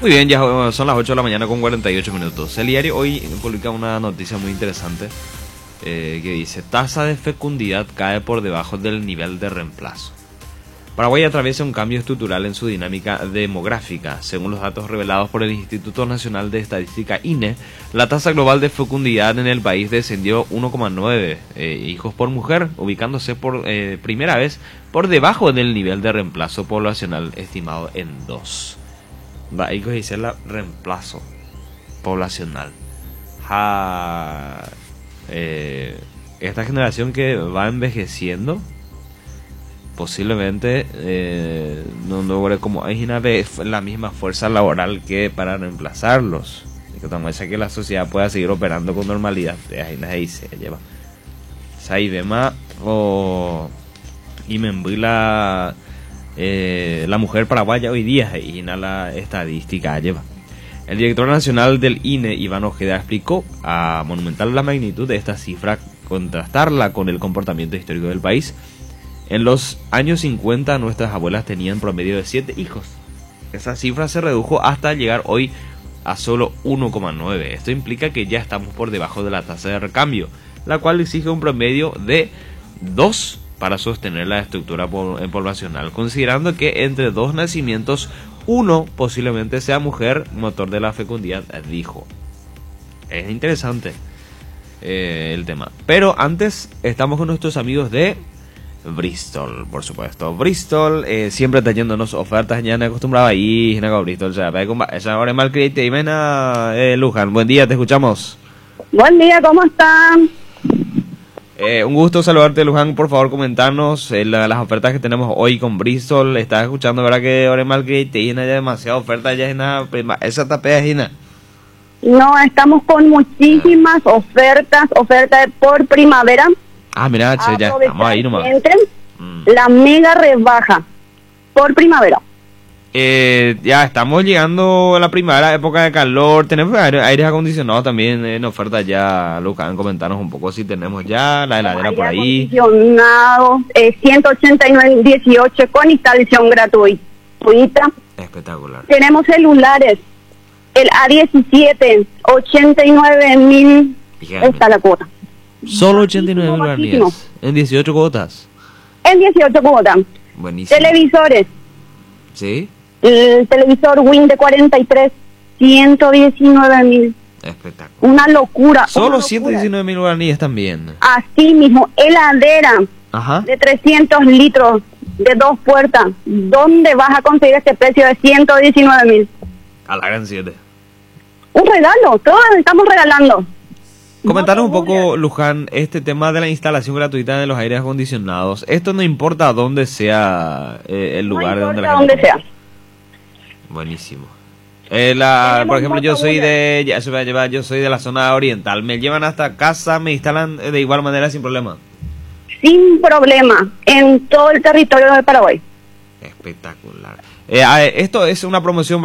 Muy bien, ya son las 8 de la mañana con 48 minutos. El diario hoy publica una noticia muy interesante que dice: tasa de fecundidad cae por debajo del nivel de reemplazo. Paraguay atraviesa un cambio estructural en su dinámica demográfica. Según los datos revelados por el Instituto Nacional de Estadística INE, la tasa global de fecundidad en el país descendió 1,9 hijos por mujer, ubicándose por primera vez por debajo del nivel de reemplazo poblacional estimado en 2. Ahí que dice el reemplazo poblacional. Esta generación que va envejeciendo posiblemente no logre como hay una vez la misma fuerza laboral que para reemplazarlos, y que también que la sociedad pueda seguir operando con normalidad. Ahí se lleva Saibema o y me la mujer paraguaya hoy día y la estadística lleva. El director nacional del INE, Iván Ojeda, explicó a Monumental la magnitud de esta cifra, contrastarla con el comportamiento histórico del país. En los años 50 nuestras abuelas tenían promedio de 7 hijos. Esa cifra se redujo hasta llegar hoy a solo 1,9. Esto implica que ya estamos por debajo de la tasa de recambio, la cual exige un promedio de 2 para sostener la estructura poblacional, considerando que entre 2 nacimientos, 1 posiblemente sea mujer, motor de la fecundidad, dijo. Es interesante el tema. Pero antes estamos con nuestros amigos de Bristol, por supuesto. Bristol siempre trayéndonos ofertas. Ya me acostumbraba ahí a Bristol. Esa hora es mal que te Luján. Buen día, te escuchamos. Buen día, ¿cómo están? Un gusto saludarte, Luján. Por favor, comentarnos las ofertas que tenemos hoy con Bristol. Estás escuchando, ¿verdad? Que ahora es mal que te llena ya demasiada oferta. Ya es nada, esa tapea es. No, estamos con muchísimas ofertas por primavera. Ah, mira, ya estamos ahí nomás. La mega rebaja por primavera. Ya estamos llegando a la primavera, época de calor. Tenemos aires acondicionados también en oferta ya, Lucas. Comentarnos un poco si tenemos ya la heladera por ahí. Aire acondicionado, 189.18 con instalación gratuita. Espectacular. Tenemos celulares, el A17, 89.000 está la cuota. Solo 89.000 guaraníes en 18 cuotas. En 18 cuotas. Buenísimo. Televisores. ¿Sí? El televisor Win de 43, 119.000. Espectacular. Una locura. Solo 119.000 guaraníes también. Así mismo, heladera. Ajá. De 300 litros, de 2 puertas. ¿Dónde vas a conseguir este precio de 119.000? A la gran 7. Un regalo, todos estamos regalando. Comentanos un poco, Luján, este tema de la instalación gratuita de los aires acondicionados. Esto no importa dónde sea el lugar de donde la gente... donde sea. Buenísimo. Por ejemplo, yo soy de la zona oriental. Me llevan hasta casa, me instalan de igual manera sin problema. Sin problema, en todo el territorio de Paraguay. Espectacular. Esto es una promoción